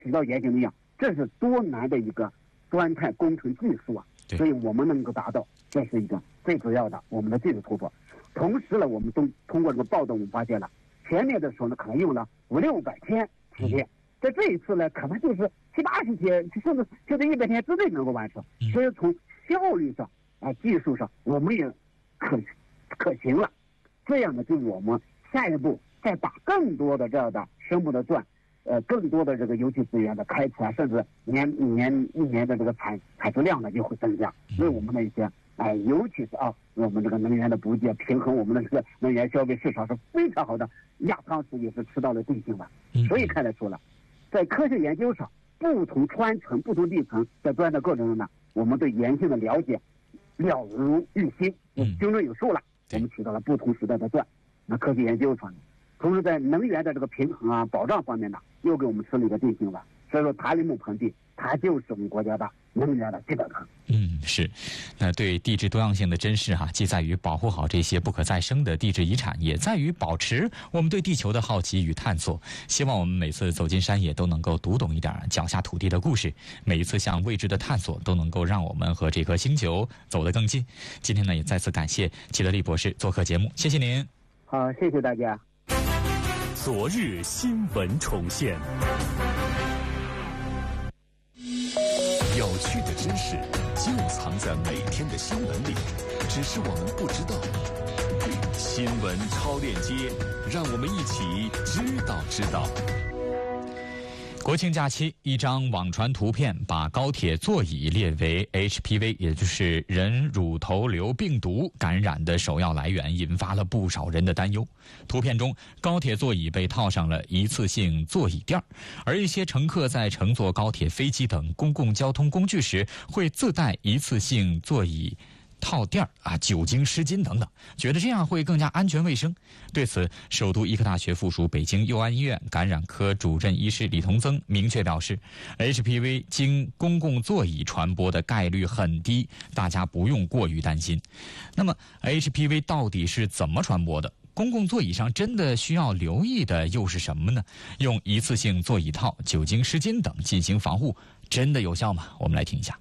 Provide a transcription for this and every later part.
起到炎性能量，这是多难的一个端态工程技术啊！所以我们能够达到，这是一个最主要的我们的技术突破。同时呢，我们都通过这个报道，我们发现了前面的时候呢，可能用了500-600天时间，在这一次呢，可能就是70-80天，甚至就在100天之内能够完成。所以从效率上技术上，我们也可行了。这样呢，就我们下一步再把更多的这样的生物的钻，更多的这个油气资源的开采，甚至一年的这个产出量呢就会增加，为我们的一些尤其是我们这个能源的补给，平衡我们的这个能源消费市场是非常好的压舱石，也是吃到了定性了。所以看得出了，在科学研究上，不同川层、不同地层在钻的过程中呢，我们对岩性的了解了如于心，精准有数了。我们起到了不同时代的钻，那科学研究上，同时在能源的这个平衡保障方面呢，又给我们吃了一个定性了。所以说，塔里木盆地它就是我们国家的能源的基本盘。 是。那对地质多样性的珍视既在于保护好这些不可再生的地质遗产，也在于保持我们对地球的好奇与探索。希望我们每次走进山野都能够读懂一点脚下土地的故事，每一次向未知的探索都能够让我们和这颗星球走得更近。今天呢，也再次感谢齐德利博士做客节目，谢谢您。 好，谢谢大家。 昨日新闻重现。有趣的知识就藏在每天的新闻里，只是我们不知道。新闻超链接，让我们一起知道。 国庆假期，一张网传图片把高铁座椅列为 HPV， 也就是人乳头瘤病毒感染的首要来源，引发了不少人的担忧。图片中，高铁座椅被套上了一次性座椅垫，而一些乘客在乘坐高铁、飞机等公共交通工具时，会自带一次性座椅套垫酒精湿巾等等，觉得这样会更加安全卫生。对此，首都医科大学附属北京佑安医院感染科主任医师李同增明确表示， HPV 经公共座椅传播的概率很低，大家不用过于担心。那么 HPV 到底是怎么传播的？公共座椅上真的需要留意的又是什么呢？用一次性座椅套、酒精湿巾等进行防护，真的有效吗？我们来听一下。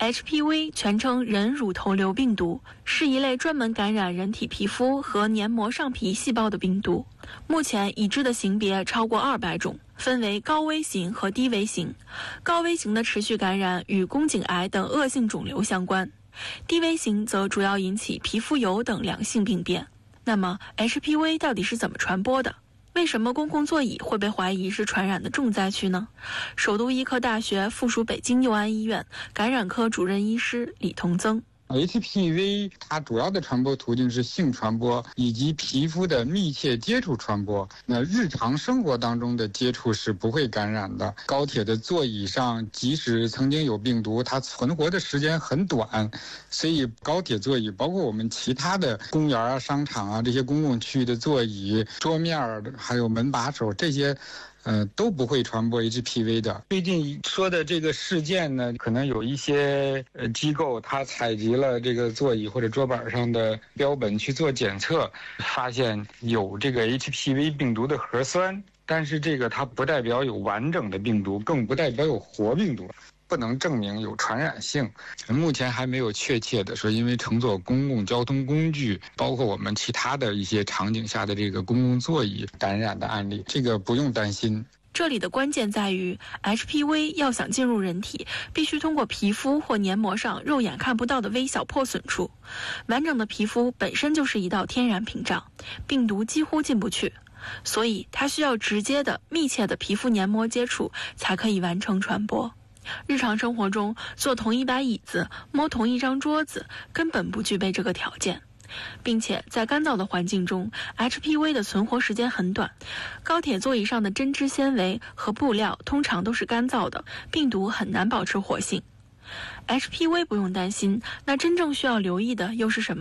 HPV 全称人乳头瘤病毒，是一类专门感染人体皮肤和黏膜上皮细胞的病毒。目前已知的型别超过200种，分为高危型和低危型。高危型的持续感染与宫颈癌等恶性肿瘤相关，低危型则主要引起皮肤疣等良性病变。那么 HPV 到底是怎么传播的？为什么公共座椅会被怀疑是传染的重灾区呢？首都医科大学附属北京佑安医院感染科主任医师李同增。 HPV 它主要的传播途径是性传播以及皮肤的密切接触传播。那日常生活当中的接触是不会感染的。高铁的座椅上即使曾经有病毒，它存活的时间很短，所以高铁座椅包括我们其他的公园商场这些公共区域的座椅、桌面还有门把手这些都不会传播 HPV 的。最近说的这个事件呢，可能有一些机构它采集了这个座椅或者桌板上的标本去做检测，发现有这个 HPV 病毒的核酸，但是这个它不代表有完整的病毒，更不代表有活病毒，不能证明有传染性。目前还没有确切的说因为乘坐公共交通工具，包括我们其他的一些场景下的这个公共座椅感染的案例，这个不用担心。 这里的关键在于 HPV 要想进入人体，必须通过皮肤或黏膜上肉眼看不到的微小破损处。完整的皮肤本身就是一道天然屏障，病毒几乎进不去，所以它需要直接的密切的皮肤黏膜接触才可以完成传播。日常生活中，坐同一把椅子、摸同一张桌子，根本不具备这个条件。并且在干燥的环境中 ，HPV 的存活时间很短。高铁座椅上的针织纤维和布料通常都是干燥的，病毒很难保持活性。HPV 不用担心，那真正需要留意的又是什么呢？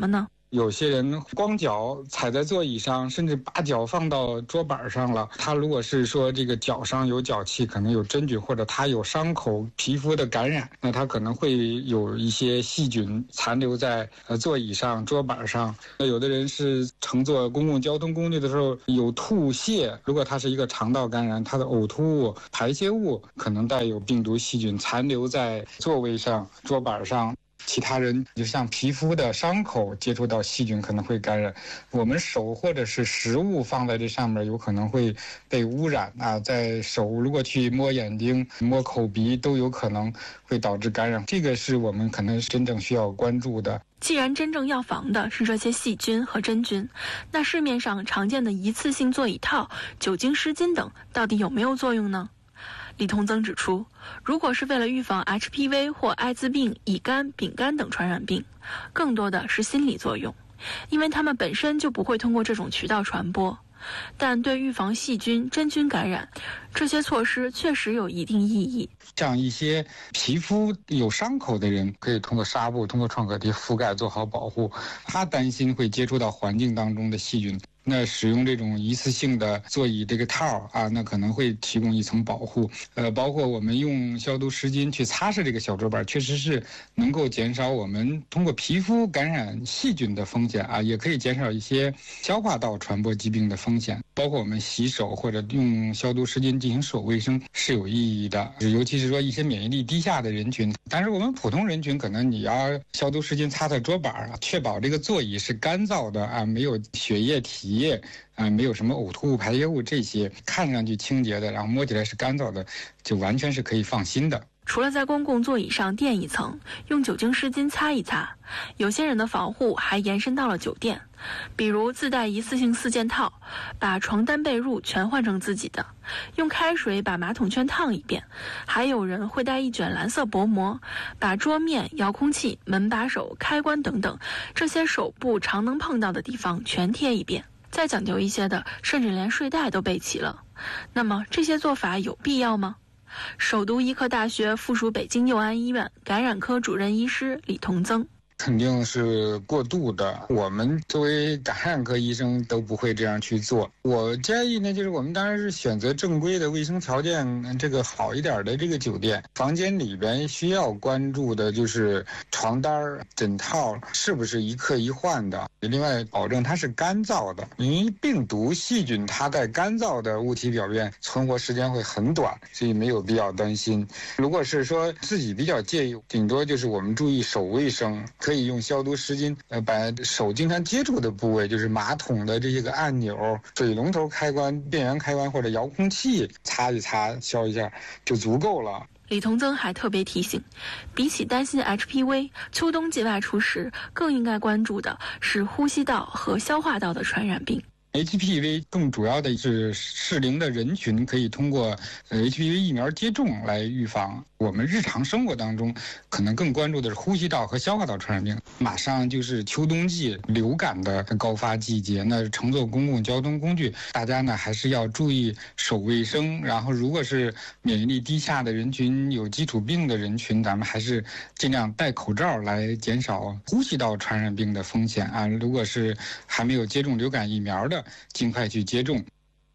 有些人光脚踩在座椅上，甚至把脚放到桌板上了。他如果是说这个脚上有脚气，可能有真菌，或者他有伤口皮肤的感染，那他可能会有一些细菌残留在座椅上、桌板上。那有的人是乘坐公共交通工具的时候有吐泻，如果他是一个肠道感染，他的呕吐物、排泄物可能带有病毒细菌残留在座位上、桌板上。其他人就像皮肤的伤口接触到细菌可能会感染，我们手或者是食物放在这上面有可能会被污染啊，在手如果去摸眼睛、摸口鼻都有可能会导致感染，这个是我们可能真正需要关注的。 既然真正要防的是这些细菌和真菌，那市面上常见的一次性座椅套、酒精湿巾等到底有没有作用呢？李同增指出，如果是为了预防 HPV 或艾滋病、乙肝、丙肝等传染病，更多的是心理作用，因为它们本身就不会通过这种渠道传播。但对预防细菌、真菌感染，这些措施确实有一定意义。 像一些皮肤有伤口的人，可以通过纱布、通过创可贴覆盖做好保护。他担心会接触到环境当中的细菌，那使用这种一次性的座椅这个套啊，那可能会提供一层保护。包括我们用消毒湿巾去擦拭这个小桌板，确实是能够减少我们通过皮肤感染细菌的风险啊，也可以减少一些消化道传播疾病的风险。包括我们洗手或者用消毒湿巾进行手卫生是有意义的，尤其是说一些免疫力低下的人群。但是我们普通人群，可能你要消毒湿巾擦擦桌板啊，确保这个座椅是干燥的啊，没有血液、体液啊，没有什么呕吐物、排泄物这些，看上去清洁的，然后摸起来是干燥的，就完全是可以放心的。 除了在公共座椅上垫一层，用酒精湿巾擦一擦，有些人的防护还延伸到了酒店，比如自带一次性4件套，把床单被褥全换成自己的，用开水把马桶圈烫一遍，还有人会带一卷蓝色薄膜，把桌面、遥控器、门把手、开关等等这些手部常能碰到的地方全贴一遍。再讲究一些的，甚至连睡袋都备齐了。那么这些做法有必要吗？首都医科大学附属北京佑安医院感染科主任医师李同增。 肯定是过度的，我们作为感染科医生都不会这样去做。我建议呢，就是我们当然是选择正规的卫生条件这个好一点的这个酒店，房间里边需要关注的就是床单、枕套是不是一客一换的，另外保证它是干燥的，因为病毒细菌它在干燥的物体表面存活时间会很短，所以没有必要担心。如果是说自己比较介意，顶多就是我们注意手卫生，可以用消毒湿巾把手经常接触的部位，就是马桶的这些个按钮、水龙头开关、电源开关或者遥控器擦一擦、消一下就足够了。 李同增还特别提醒，比起担心 HPV， 秋冬季外出时更应该关注的是呼吸道和消化道的传染病。 HPV 更主要的是适龄的人群可以通过HPV 疫苗接种来预防。我们日常生活当中可能更关注的是呼吸道和消化道传染病。马上就是秋冬季流感的高发季节，那乘坐公共交通工具，大家呢还是要注意手卫生。然后如果是免疫力低下的人群、有基础病的人群，咱们还是尽量戴口罩来减少呼吸道传染病的风险啊。如果是还没有接种流感疫苗的，尽快去接种。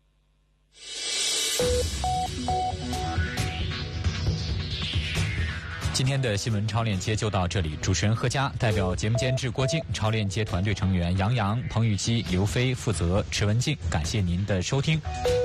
今天的新闻超链接就到这里，主持人贺佳，代表节目监制郭靖，超链接团队成员杨洋、彭雨基、刘飞负责迟文静，感谢您的收听。